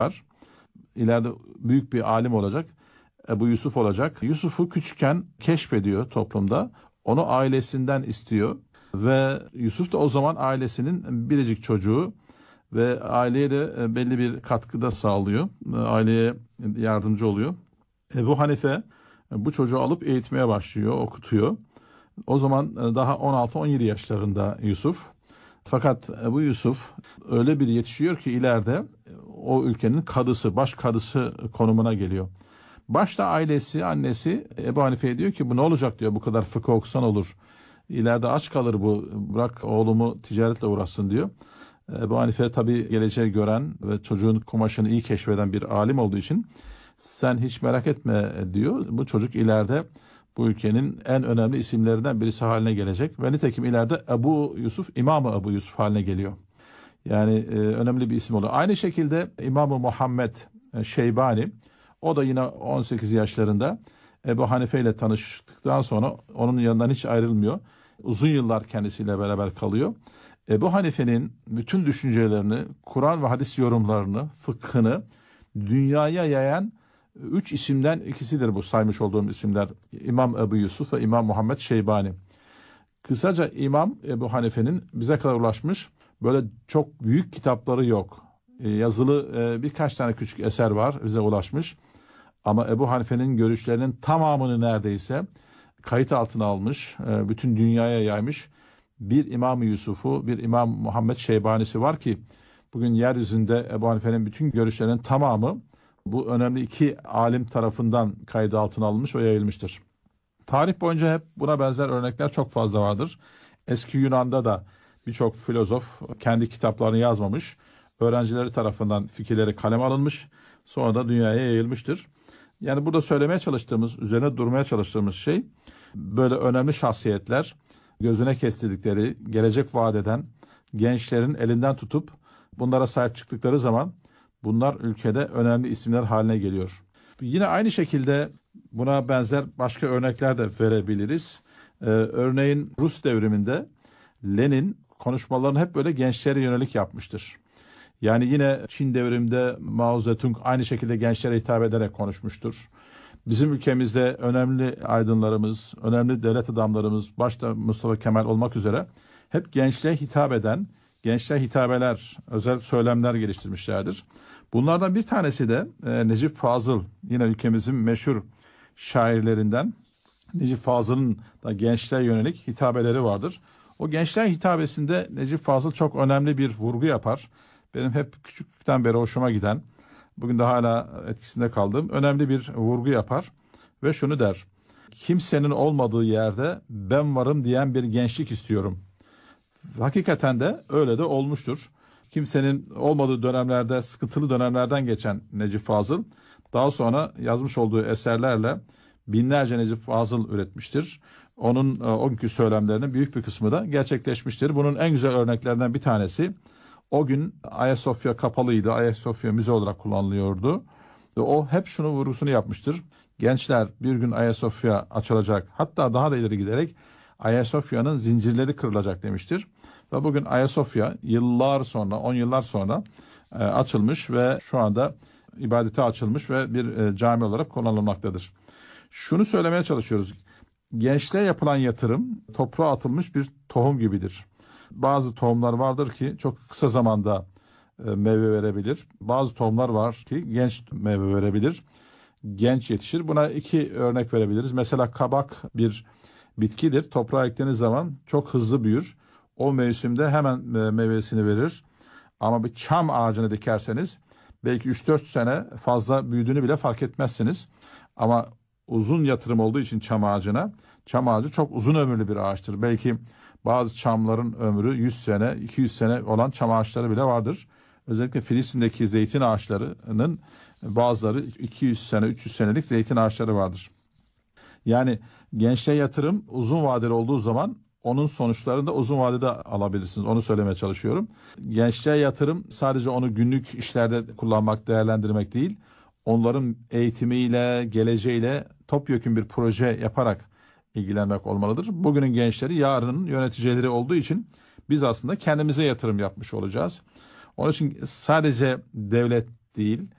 İleride büyük bir alim olacak. Ebu Yusuf olacak. Yusuf'u küçükken keşfediyor toplumda. Onu ailesinden istiyor. Ve Yusuf da o zaman ailesinin biricik çocuğu. Ve aileye de belli bir katkıda sağlıyor. Aileye yardımcı oluyor. Ebu Hanife bu çocuğu alıp eğitmeye başlıyor, okutuyor. O zaman daha 16-17 yaşlarında Yusuf. Fakat bu Yusuf öyle bir yetişiyor ki ileride o ülkenin kadısı, baş kadısı konumuna geliyor. Başta ailesi, annesi Ebu Hanife'ye diyor ki bu ne olacak diyor, bu kadar fıkıh okusan olur. İleride aç kalır bu, bırak oğlumu ticaretle uğraşsın diyor. Ebu Hanife tabii geleceği gören ve çocuğun kumaşını iyi keşfeden bir alim olduğu için sen hiç merak etme diyor. Bu çocuk ileride bu ülkenin en önemli isimlerinden birisi haline gelecek. Ve nitekim ileride Ebu Yusuf, İmam-ı Ebu Yusuf haline geliyor. Yani önemli bir isim oluyor. Aynı şekilde İmam-ı Muhammed Şeybani, o da yine 18 yaşlarında Ebu Hanife ile tanıştıktan sonra onun yanından hiç ayrılmıyor. Uzun yıllar kendisiyle beraber kalıyor. Ebu Hanife'nin bütün düşüncelerini, Kur'an ve hadis yorumlarını, fıkhını dünyaya yayan 3 isimden ikisidir bu saymış olduğum isimler. İmam Ebu Yusuf ve İmam Muhammed Şeybani. Kısaca İmam Ebu Hanife'nin bize kadar ulaşmış böyle çok büyük kitapları yok. Yazılı birkaç tane küçük eser var bize ulaşmış. Ama Ebu Hanife'nin görüşlerinin tamamını neredeyse kayıt altına almış, bütün dünyaya yaymış bir İmam Yusuf'u, bir İmam Muhammed Şeybani'si var ki bugün yeryüzünde Ebu Hanife'nin bütün görüşlerinin tamamı bu önemli iki alim tarafından kaydı altına alınmış ve yayılmıştır. Tarih boyunca hep buna benzer örnekler çok fazla vardır. Eski Yunan'da da birçok filozof kendi kitaplarını yazmamış, öğrencileri tarafından fikirleri kaleme alınmış, sonra da dünyaya yayılmıştır. Yani burada söylemeye çalıştığımız, üzerine durmaya çalıştığımız şey, böyle önemli şahsiyetler gözüne kestirdikleri, gelecek vaat eden gençlerin elinden tutup bunlara sahip çıktıkları zaman bunlar ülkede önemli isimler haline geliyor. Yine aynı şekilde buna benzer başka örnekler de verebiliriz. Örneğin Rus devriminde Lenin konuşmalarını hep böyle gençlere yönelik yapmıştır. Yani yine Çin devriminde Mao Zedong aynı şekilde gençlere hitap ederek konuşmuştur. Bizim ülkemizde önemli aydınlarımız, önemli devlet adamlarımız, başta Mustafa Kemal olmak üzere hep gençliğe hitap eden, gençliğe hitabeler, özel söylemler geliştirmişlerdir. Bunlardan bir tanesi de Necip Fazıl, yine ülkemizin meşhur şairlerinden. Necip Fazıl'ın da gençliğe yönelik hitabeleri vardır. O gençliğe hitabesinde Necip Fazıl çok önemli bir vurgu yapar. Benim hep küçüklükten beri hoşuma giden, bugün de hala etkisinde kaldığım önemli bir vurgu yapar. Ve şunu der: kimsenin olmadığı yerde ben varım diyen bir gençlik istiyorum. Hakikaten de öyle de olmuştur. Kimsenin olmadığı dönemlerde, sıkıntılı dönemlerden geçen Necip Fazıl, daha sonra yazmış olduğu eserlerle binlerce Necip Fazıl üretmiştir. Onun o günkü söylemlerinin büyük bir kısmı da gerçekleşmiştir. Bunun en güzel örneklerinden bir tanesi, o gün Ayasofya kapalıydı. Ayasofya müze olarak kullanılıyordu. Ve o hep şunu vurgusunu yapmıştır: gençler, bir gün Ayasofya açılacak. Hatta daha da ileri giderek Ayasofya'nın zincirleri kırılacak demiştir. Ve bugün Ayasofya yıllar sonra, 10 yıllar sonra açılmış ve şu anda ibadete açılmış ve bir cami olarak kullanılmaktadır. Şunu söylemeye çalışıyoruz: gençliğe yapılan yatırım toprağa atılmış bir tohum gibidir. Bazı tohumlar vardır ki çok kısa zamanda meyve verebilir. Bazı tohumlar var ki genç meyve verebilir, genç yetişir. Buna iki örnek verebiliriz. Mesela kabak bir bitkidir. Toprağa eklediğiniz zaman çok hızlı büyür. O mevsimde hemen meyvesini verir. Ama bir çam ağacını dikerseniz belki 3-4 sene fazla büyüdüğünü bile fark etmezsiniz. Ama uzun yatırım olduğu için çam ağacına, çam ağacı çok uzun ömürlü bir ağaçtır. Belki bazı çamların ömrü 100 sene, 200 sene olan çam ağaçları bile vardır. Özellikle Filistin'deki zeytin ağaçlarının bazıları 200 sene, 300 senelik zeytin ağaçları vardır. Yani gençliğe yatırım uzun vadeli olduğu zaman onun sonuçlarını da uzun vadede alabilirsiniz. Onu söylemeye çalışıyorum. Gençliğe yatırım sadece onu günlük işlerde kullanmak, değerlendirmek değil, onların eğitimiyle, geleceğiyle topyekün bir proje yaparak ilgilenmek olmalıdır. Bugünün gençleri yarının yöneticileri olduğu için biz aslında kendimize yatırım yapmış olacağız. Onun için sadece devlet değil,